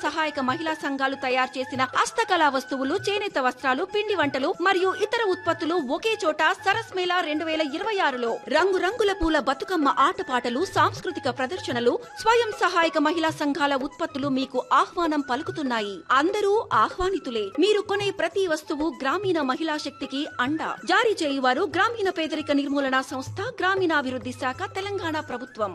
సహాయక మహిళా సంఘాలు తయారు చేసిన హస్తకళా వస్తువులు, చేనేత వస్త్రాలు, పిండి వంటలు మరియు ఇతర ఉత్పత్తులు ఒకే చోట సరస్ మేళా 2026లో రంగురంగుల పూల బతుకమ్మ ఆటపాటలు, సాంస్కృతిక ప్రదర్శనలు, స్వయం సహాయక మహిళా సంఘాల ఉత్పత్తులు మీకు ఆహ్వానం పలుకుతున్నాయి. అందరూ ఆహ్వానితులే. మీరు కొనే ప్రతి వస్తువు గ్రామీణ మహిళా శక్తికి అండ. జారీ చేయువారు గ్రామీణ పేదరిక నిర్మూలన సంస్థ, గ్రామీణాభివృద్ధి శాఖ, తెలంగాణ ప్రభుత్వం.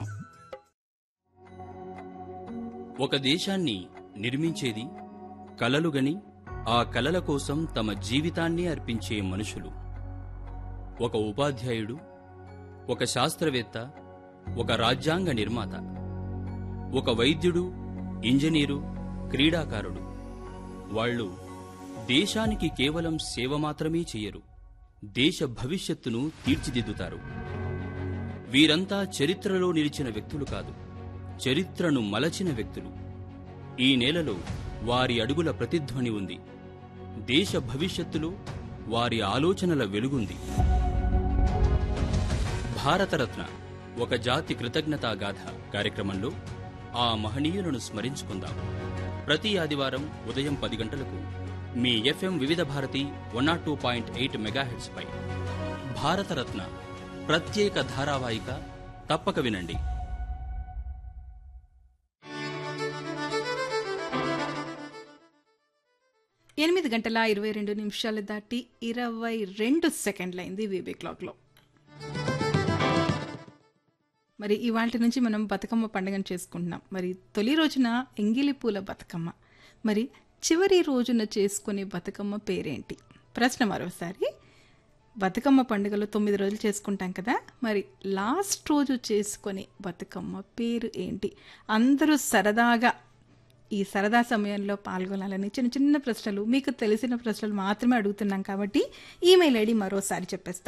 ఒక దేశాన్ని నిర్మించేది కలలుగని ఆ కలల కోసం తమ జీవితాన్ని అర్పించే మనుషులు. ఒక ఉపాధ్యాయుడు, ఒక శాస్త్రవేత్త, ఒక రాజ్యాంగ నిర్మాత, ఒక వైద్యుడు, ఇంజనీరు, క్రీడాకారుడు. వాళ్ళు దేశానికి కేవలం సేవ మాత్రమే చెయ్యరు, దేశ భవిష్యత్తును తీర్చిదిద్దుతారు. వీరంతా చరిత్రలో నిలిచిన వ్యక్తులు కాదు, చరిత్రను మలచిన వ్యక్తులు. ఈ నేలలో వారి అడుగుల ప్రతిధ్వని ఉంది. దేశ భవిష్యత్తులో వారి ఆలోచనల వెలుగుంది. భారతరత్న ఒక జాతి కృతజ్ఞతాగాథ కార్యక్రమంలో ఆ మహనీయులను స్మరించుకుందాం. ప్రతి ఆదివారం ఉదయం 10 గంటలకు మీ FM వివిధ భారతి 102.8 మెగాహెర్ట్జ్ పై భారతరత్న ప్రత్యేక ధారావాహిక తప్పక వినండి. 8:22 దాటి 22 సెకండ్లైంది వీబీ క్లాక్లో. మరి ఇవాళ నుంచి మనం బతుకమ్మ పండుగను చేసుకుంటున్నాం. మరి తొలి రోజున ఎంగిలి పూల బతుకమ్మ, మరి చివరి రోజున చేసుకునే బతుకమ్మ పేరేంటి? ప్రశ్న మరోసారి. బతుకమ్మ పండుగలో 9 రోజులు చేసుకుంటాం కదా, మరి లాస్ట్ రోజు చేసుకునే బతుకమ్మ పేరు ఏంటి? అందరూ సరదాగా ఈ సరదా సమయంలో పాల్గొనాలని చిన్న చిన్న ప్రశ్నలు, మీకు తెలిసిన ప్రశ్నలు మాత్రమే అడుగుతున్నాం కాబట్టి ఈమెయిల్ ఐడి మరోసారి చెప్పేస్తా.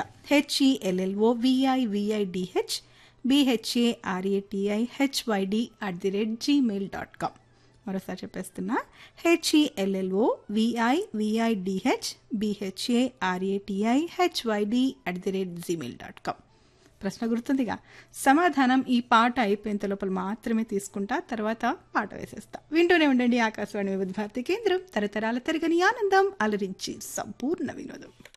HELLOVIVIDHBHARATIHYD@gmail.com. మరోసారి చెప్పేస్తున్నా. HELLOVIVIDHBHARATIHYD@gmail.com. ప్రశ్న గుర్తుందిగా. సమాధానం ఈ పాట అయిపోయేంత లోపల మాత్రమే తీసుకుంటా, తర్వాత పాట వేసేస్తా. వింటూనే ఉండండి ఆకాశవాణి వివిధ భారతి కేంద్రం, తరతరాల తరగని ఆనందం, అలరించి సంపూర్ణ వినోదం.